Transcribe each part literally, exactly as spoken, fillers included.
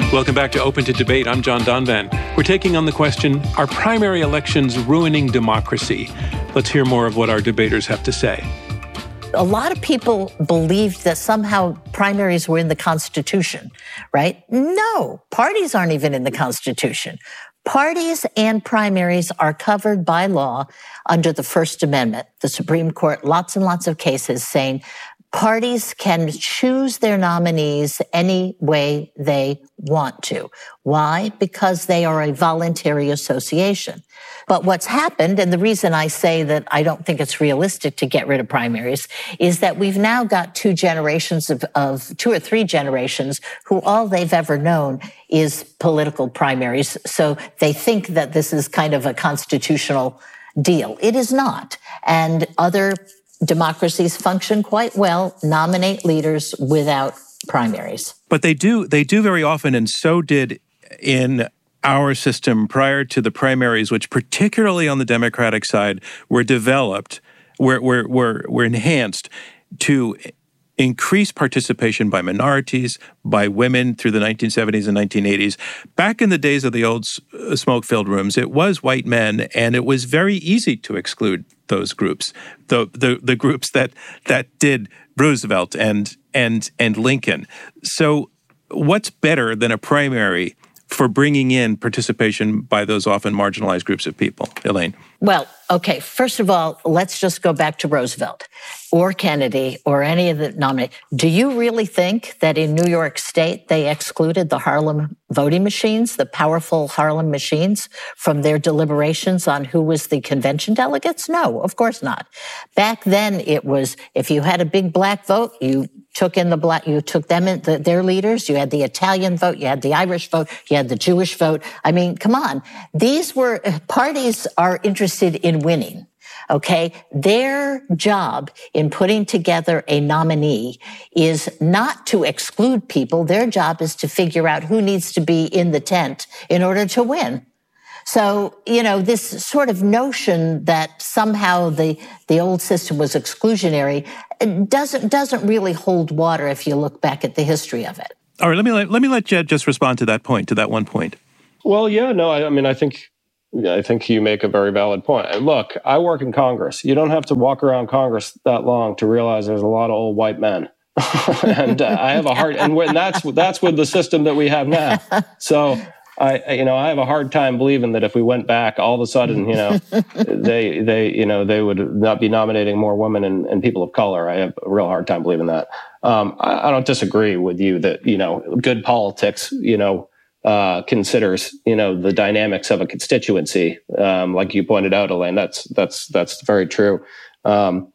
Welcome back to Open to Debate. I'm John Donvan. We're taking on the question, are primary elections ruining democracy? Let's hear more of what our debaters have to say. A lot of people believed that somehow primaries were in the Constitution, right? No, parties aren't even in the Constitution. Parties and primaries are covered by law under the First Amendment. The Supreme Court, lots and lots of cases saying parties can choose their nominees any way they want to. Why? Because they are a voluntary association. But what's happened, and the reason I say that I don't think it's realistic to get rid of primaries, is that we've now got two generations of, of two or three generations who all they've ever known is political primaries. So they think that this is kind of a constitutional deal. It is not. And other democracies function quite well, nominate leaders without primaries. But they do, they do very often, and so did in our system prior to the primaries, which particularly on the Democratic side were developed, were, were, were, were enhanced to increase participation by minorities, by women through the nineteen seventies and nineteen eighties. Back in the days of the old smoke-filled rooms, it was white men, and it was very easy to exclude those groups, the the, the groups that that did Roosevelt and and and Lincoln. So what's better than a primary for bringing in participation by those often marginalized groups of people? Elaine? Well, okay, first of all, let's just go back to Roosevelt or Kennedy or any of the nominees. Do you really think that in New York State they excluded the Harlem voting machines, the powerful Harlem machines, from their deliberations on who was the convention delegates? No, of course not. Back then it was, if you had a big black vote, you took in the black, you took them in, the, their leaders, you had the Italian vote, you had the Irish vote, you had the Jewish vote. I mean, come on. These were, parties are interested in winning, okay? Their job in putting together a nominee is not to exclude people. Their job is to figure out who needs to be in the tent in order to win. So, you know, this sort of notion that somehow the, the old system was exclusionary doesn't, doesn't really hold water if you look back at the history of it. All right, let me let, let me let Jed just respond to that point, to that one point. Well, yeah, no, I, I mean, I think I think you make a very valid point. Look, I work in Congress. You don't have to walk around Congress that long to realize there's a lot of old white men. and uh, I have a hard, and when that's that's with the system that we have now. So I, you know, I have a hard time believing that if we went back, all of a sudden, you know, they, they, you know, they would not be nominating more women and, and people of color. I have a real hard time believing that. Um, I, I don't disagree with you that, you know, good politics, you know, uh, considers, you know, the dynamics of a constituency. Um, like you pointed out, Elaine, that's, that's, that's very true. Um,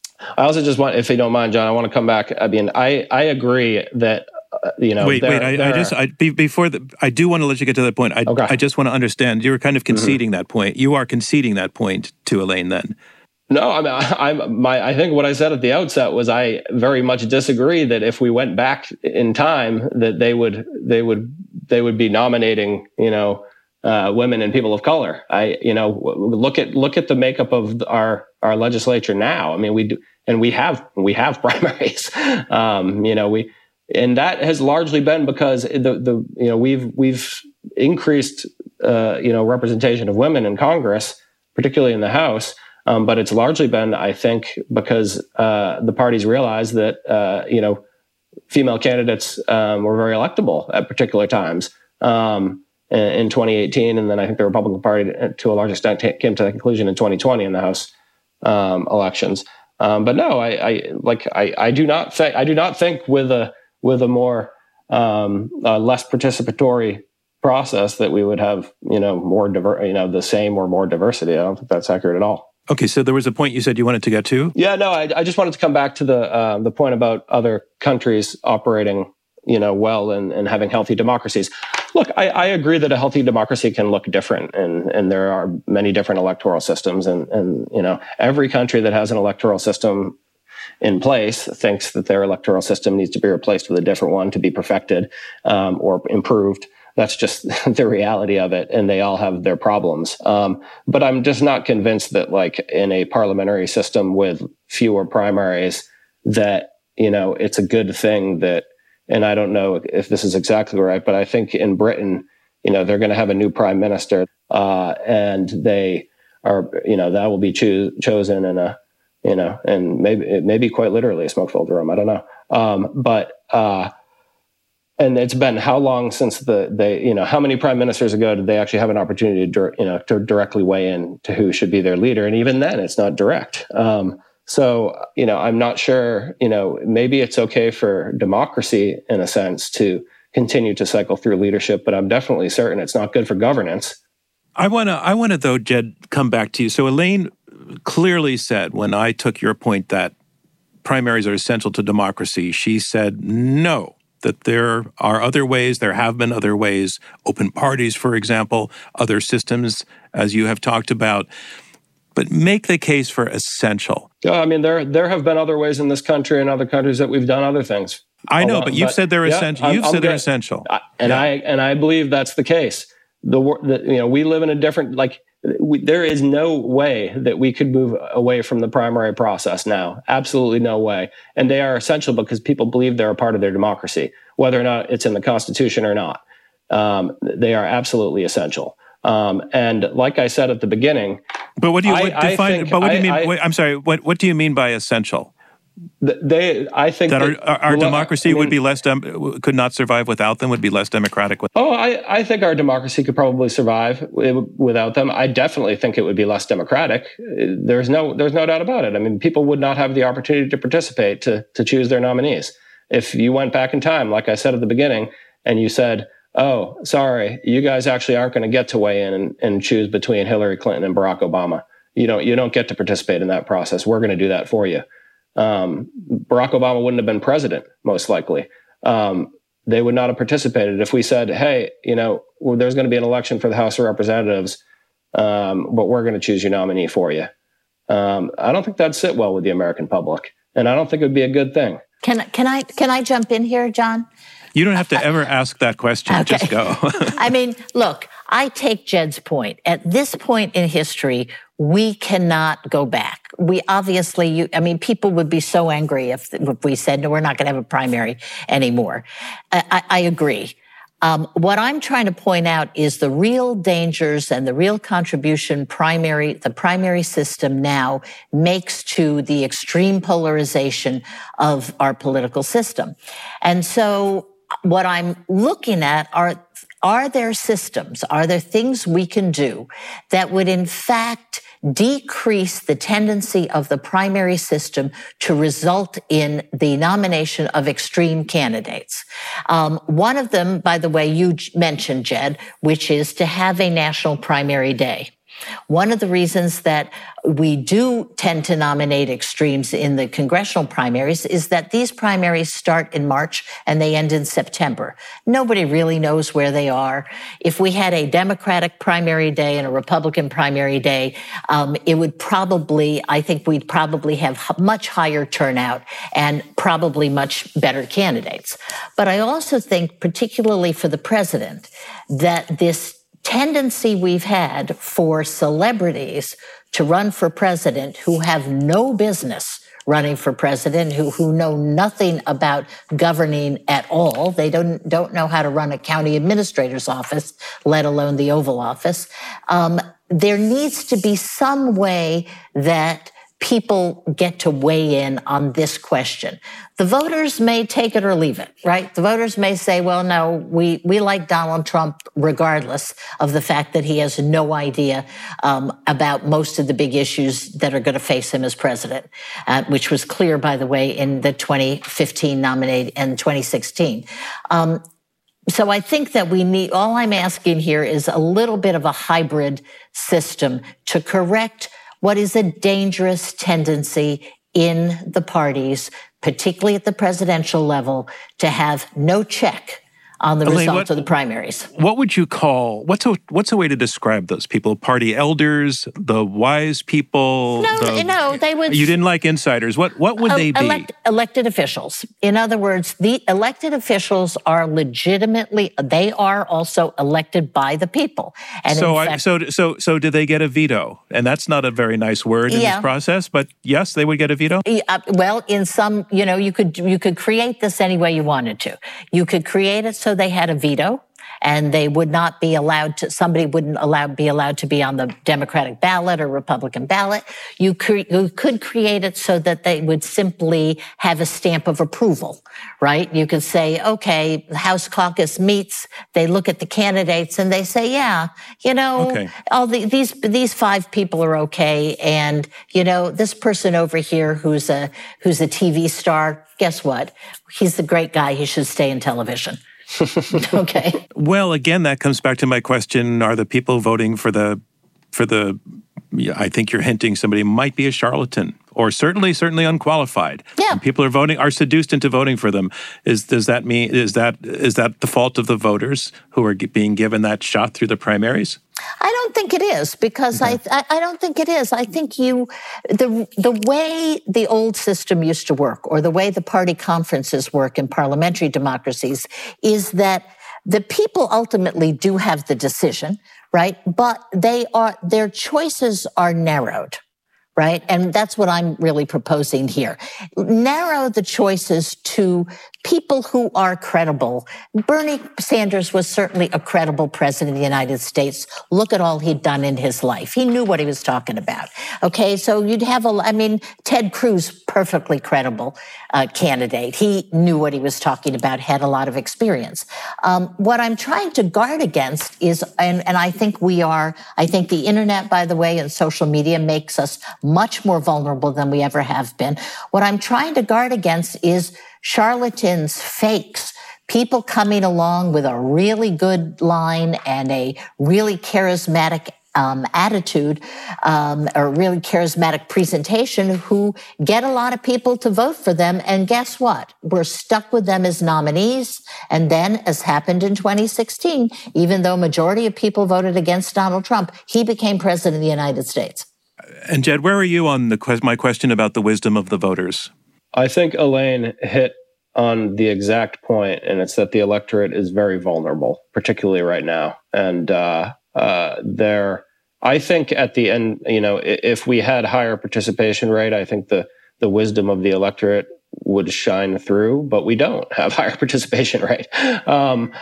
I also just want, if you don't mind, John, I want to come back. I mean, I, I agree that, Uh, you know, wait, wait. I, I just, I, be, before the, I do want to let you get to that point. I, okay. I just want to understand. You were kind of conceding mm-hmm. that point. You are conceding that point to Elaine, then. No, I mean, I, I'm my. I think what I said at the outset was I very much disagree that if we went back in time, that they would, they would, they would be nominating, you know, uh, women and people of color. I, you know, look at look at the makeup of our our legislature now. I mean, we do, and we have we have primaries. Um, you know, we. And that has largely been because the, the you know we've we've increased uh, you know representation of women in Congress, particularly in the House. Um, but it's largely been, I think, because uh, the parties realized that uh, you know female candidates um, were very electable at particular times um, in, in twenty eighteen, and then I think the Republican Party, to a large extent, t- came to that conclusion in twenty twenty in the House um, elections. Um, but no, I, I like I, I do not think I do not think with a with a more um, uh, less participatory process that we would have, you know, more diver- you know, the same or more diversity. I don't think that's accurate at all. Okay, so there was a point you said you wanted to get to? Yeah, no, I, I just wanted to come back to the uh, the point about other countries operating, you know, well and, and having healthy democracies. Look, I, I agree that a healthy democracy can look different, and, and there are many different electoral systems, and, and you know, every country that has an electoral system in place thinks that their electoral system needs to be replaced with a different one to be perfected um, or improved. That's just the reality of it, and they all have their problems. Um, but I'm just not convinced that, like, in a parliamentary system with fewer primaries, that, you know, it's a good thing that and I don't know if this is exactly right, but I think in Britain, you know, they're going to have a new prime minister, uh, and they are, you know, that will be cho- chosen in a, you know, and maybe maybe quite literally a smoke-filled room. I don't know, um, but uh, and it's been how long since the they, you know, how many prime ministers ago did they actually have an opportunity to, you know, to directly weigh in to who should be their leader? And even then, it's not direct. Um, so, you know, I'm not sure. You know, maybe it's okay for democracy in a sense to continue to cycle through leadership, but I'm definitely certain it's not good for governance. I want to, I want to though, Jed, come back to you. So Elaine clearly said, when I took your point that primaries are essential to democracy, she said no, that there are other ways, there have been other ways, open parties, for example, other systems, as you have talked about, but make the case for essential. Yeah, I mean, there there have been other ways in this country and other countries that we've done other things. I know, but you've but, said they're yeah, essential. I'm, You've I'm said they're good. essential, I, and yeah. I and I believe that's the case. The, the you know we live in a different like we, there is no way that we could move away from the primary process now. Absolutely no way. And they are essential because people believe they're a part of their democracy, whether or not it's in the Constitution or not. Um, they are absolutely essential. Um, and like I said at the beginning, but what do you I, what define? think, but what do you I, mean? I, wait, I'm sorry. What what do you mean by essential? They, I think that, that our, our well, democracy I mean, would be less dem- could not survive without them. Would be less democratic. With- oh, I, I think our democracy could probably survive without them. I definitely think it would be less democratic. There's no there's no doubt about it. I mean, people would not have the opportunity to participate to to choose their nominees. If you went back in time, like I said at the beginning, and you said, "Oh, sorry, you guys actually aren't going to get to weigh in and, and choose between Hillary Clinton and Barack Obama. You don't you don't get to participate in that process. We're going to do that for you." Um, Barack Obama wouldn't have been president, most likely. Um, they would not have participated if we said, hey, you know, well, there's going to be an election for the House of Representatives, um, but we're going to choose your nominee for you. Um, I don't think that'd sit well with the American public, and I don't think it would be a good thing. Can, can I can I jump in here, John? You don't have to ever ask that question. Okay. Just go. I mean, look, I take Jed's point. At this point in history, we cannot go back. We obviously, you, I mean, people would be so angry if, if we said, no, we're not going to have a primary anymore. I, I, I agree. Um, what I'm trying to point out is the real dangers and the real contribution primary, the primary system now makes to the extreme polarization of our political system. And so what I'm looking at are, are there systems, are there things we can do that would in fact decrease the tendency of the primary system to result in the nomination of extreme candidates? Um, one of them, by the way, you mentioned, Jed, which is to have a national primary day. One of the reasons that we do tend to nominate extremes in the congressional primaries is that these primaries start in March and they end in September. Nobody really knows where they are. If we had a Democratic primary day and a Republican primary day, um, it would probably, I think we'd probably have much higher turnout and probably much better candidates. But I also think, particularly for the president, that this tendency we've had for celebrities to run for president who have no business running for president, who, who know nothing about governing at all. They don't, don't know how to run a county administrator's office, let alone the Oval Office. Um, there needs to be some way that people get to weigh in on this question. The voters may take it or leave it, right? The voters may say, well, no, we, we like Donald Trump regardless of the fact that he has no idea um, about most of the big issues that are going to face him as president, uh, which was clear, by the way, in the twenty fifteen nominate and twenty sixteen. Um, So I think that we need, all I'm asking here is a little bit of a hybrid system to correct what is a dangerous tendency in the parties, particularly at the presidential level, to have no check on the Elaine, results what, of the primaries. What would you call, what's a, what's a way to describe those people? Party elders, the wise people? No, the, no, they would... You didn't like insiders. What, what would they be? Elect, elected officials. In other words, the elected officials are legitimately, they are also elected by the people. And so, fact, I, so, so, so did they get a veto? And that's not a very nice word in yeah. this process, but yes, they would get a veto? Uh, well, in some, you know, you could you could create this any way you wanted to. You could create it so they had a veto, and they would not be allowed to, somebody wouldn't allow, be allowed to be on the Democratic ballot or Republican ballot. You, cre- you could create it so that they would simply have a stamp of approval, right? You could say, okay, the House caucus meets, they look at the candidates and they say, yeah, you know, okay. all the, these, these five people are okay. And, you know, this person over here who's a, who's a T V star, guess what? He's the great guy. He should stay in television. Okay. Well, again, that comes back to my question: are the people voting for the, for the? I think you're hinting somebody might be a charlatan, or certainly, certainly unqualified. Yeah. And people are voting, are seduced into voting for them. Is does that mean is that is that the fault of the voters who are being given that shot through the primaries? I don't think it is, because okay. I, I don't think it is. I think you, the the way the old system used to work, or the way the party conferences work in parliamentary democracies, is that the people ultimately do have the decision, right? But they are, their choices are narrowed. Right? And that's what I'm really proposing here. Narrow the choices to people who are credible. Bernie Sanders was certainly a credible president of the United States. Look at all he'd done in his life. He knew what he was talking about. Okay, so you'd have a, I mean, Ted Cruz, perfectly credible uh, candidate. He knew what he was talking about, had a lot of experience. Um, what I'm trying to guard against is, and, and I think we are, I think the internet, by the way, and social media makes us much more vulnerable than we ever have been. What I'm trying to guard against is charlatans, fakes, people coming along with a really good line and a really charismatic um, attitude, um, or really charismatic presentation, who get a lot of people to vote for them. And guess what? We're stuck with them as nominees. And then, as happened in twenty sixteen, even though a majority of people voted against Donald Trump, he became president of the United States. And Jed, where are you on the my question about the wisdom of the voters? I think Elaine hit on the exact point, and it's that the electorate is very vulnerable, particularly right now. And uh, uh, there, I think at the end, you know, if we had higher participation rate, I think the the wisdom of the electorate would shine through. But we don't have higher participation rate. Um,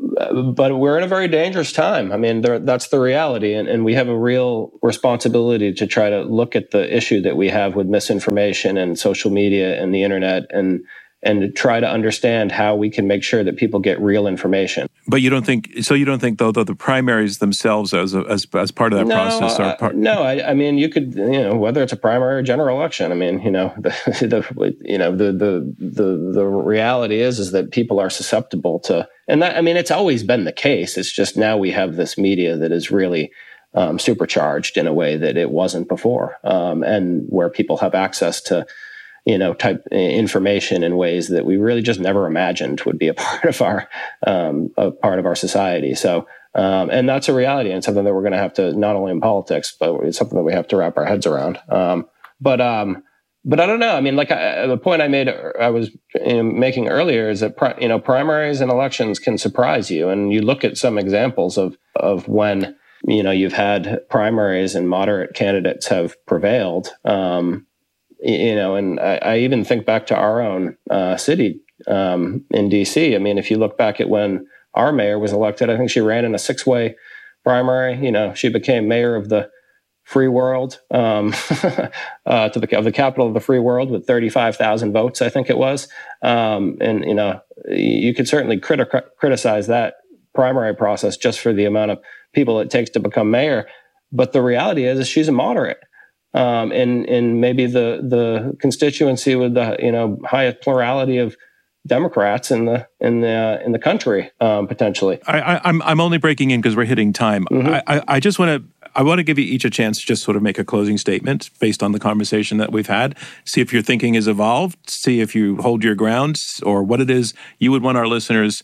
But we're in a very dangerous time. I mean, there, that's the reality. And, and we have a real responsibility to try to look at the issue that we have with misinformation and social media and the internet, and and try to understand how we can make sure that people get real information. But you don't think, so you don't think, though, though the primaries themselves as a, as, as part of that no, process are part? Uh, no, I, I mean, you could, you know, whether it's a primary or general election, I mean, you know, the, the you know, the, the, the, the reality is, is that people are susceptible to, and that, I mean, it's always been the case. It's just now we have this media that is really um, supercharged in a way that it wasn't before, um, and where people have access to, you know, type information in ways that we really just never imagined would be a part of our, um, a part of our society. So, um, and that's a reality, and something that we're going to have to, not only in politics, but it's something that we have to wrap our heads around. Um, but, um, but I don't know. I mean, like I, the point I made, I was you know, making earlier is that, pri- you know, primaries and elections can surprise you. And you look at some examples of, of when, you know, you've had primaries and moderate candidates have prevailed, um, you know, and I, I even think back to our own uh, city um, in D C. I mean, if you look back at when our mayor was elected, I think she ran in a six-way primary. You know, she became mayor of the free world, um, uh, to the of the capital of the free world, with thirty-five thousand votes, I think it was. Um, and you know, you could certainly criti- criticize that primary process just for the amount of people it takes to become mayor. But the reality is, is she's a moderate. Um, in, in maybe the, the constituency with the, you know, highest plurality of Democrats in the in the in the country, um, potentially. I, I, I'm I'm only breaking in because we're hitting time. Mm-hmm. I, I, I just want to I want to give you each a chance to just sort of make a closing statement based on the conversation that we've had. See if your thinking has evolved. See if you hold your ground, or what it is you would want our listeners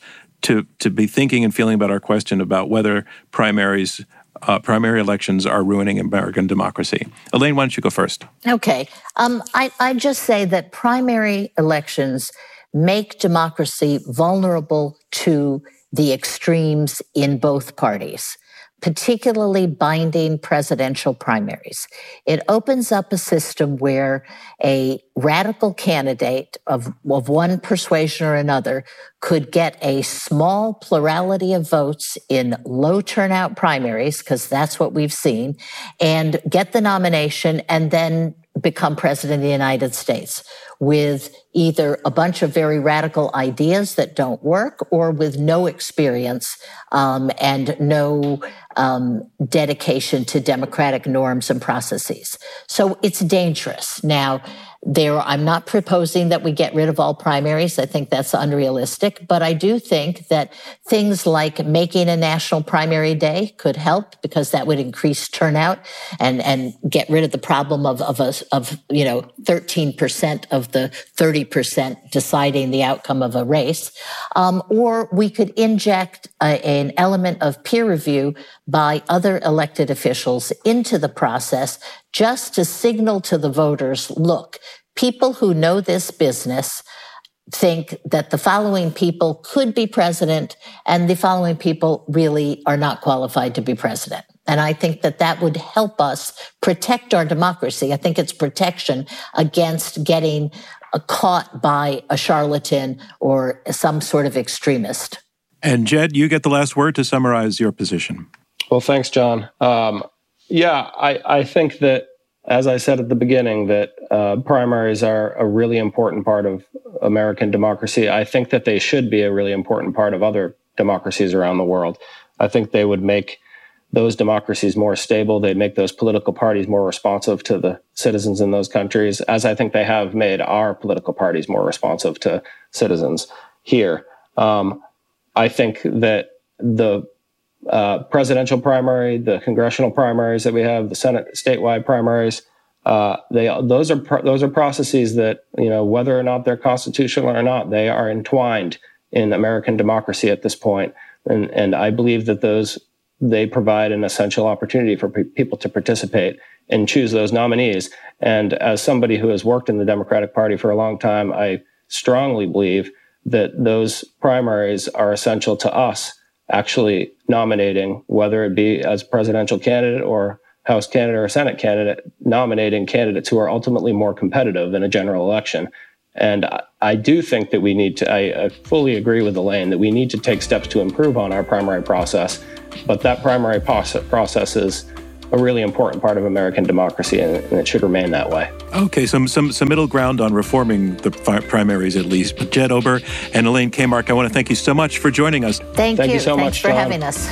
to, to be thinking and feeling about our question about whether primaries, uh, primary elections are ruining American democracy. Elaine, why don't you go first? Okay. Um, I, I just say that primary elections make democracy vulnerable to the extremes in both parties, particularly binding presidential primaries. It opens up a system where a radical candidate of, of one persuasion or another could get a small plurality of votes in low turnout primaries, because that's what we've seen, and get the nomination and then become president of the United States with either a bunch of very radical ideas that don't work or with no experience um, and no um, dedication to democratic norms and processes. So it's dangerous. Now, there, I'm not proposing that we get rid of all primaries. I think that's unrealistic. But I do think that things like making a national primary day could help, because that would increase turnout and, and get rid of the problem of, of, a, of you know, thirteen percent of the thirty percent deciding the outcome of a race. Um, or we could inject a, an element of peer review by other elected officials into the process, just to signal to the voters, look, people who know this business think that the following people could be president and the following people really are not qualified to be president. And I think that that would help us protect our democracy. I think it's protection against getting caught by a charlatan or some sort of extremist. And Jed, you get the last word to summarize your position. Well, thanks, John. Um, yeah, I, I think that, as I said at the beginning, that uh, primaries are a really important part of American democracy. I think that they should be a really important part of other democracies around the world. I think they would make those democracies more stable. They'd make those political parties more responsive to the citizens in those countries, as I think they have made our political parties more responsive to citizens here. Um, I think that the uh, presidential primary, the congressional primaries that we have, the Senate statewide primaries, uh, they those are pro- those are processes that, you know, whether or not they're constitutional or not, they are entwined in American democracy at this point. And and I believe that those they provide an essential opportunity for pe- people to participate and choose those nominees. And as somebody who has worked in the Democratic Party for a long time, I strongly believe that those primaries are essential to us actually nominating, whether it be as presidential candidate or House candidate or Senate candidate, nominating candidates who are ultimately more competitive in a general election. And I, I do think that we need to, I, I fully agree with Elaine, that we need to take steps to improve on our primary process. But that primary process is a really important part of American democracy, and it should remain that way. Okay, some some some middle ground on reforming the fi- primaries at least. But Jed Ober and Elaine Kamarck, I want to thank you so much for joining us. Thank, thank you. you so Thanks much, for John. having us.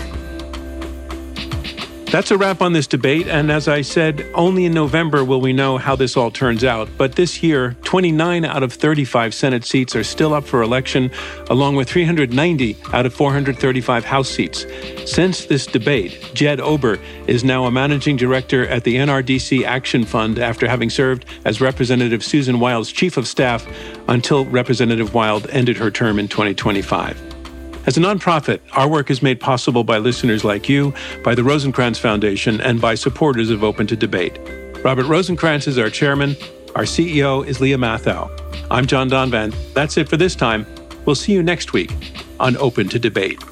That's a wrap on this debate, and as I said, only in November will we know how this all turns out. But this year, twenty-nine out of thirty-five Senate seats are still up for election, along with three hundred ninety out of four hundred thirty-five House seats. Since this debate, Jed Ober is now a managing director at the N R D C Action Fund after having served as Representative Susan Wild's chief of staff until Representative Wild ended her term in twenty twenty-five. As a nonprofit, our work is made possible by listeners like you, by the Rosencrantz Foundation, and by supporters of Open to Debate. Robert Rosencrantz is our chairman. Our C E O is Leah Mathau. I'm John Donvan. That's it for this time. We'll see you next week on Open to Debate.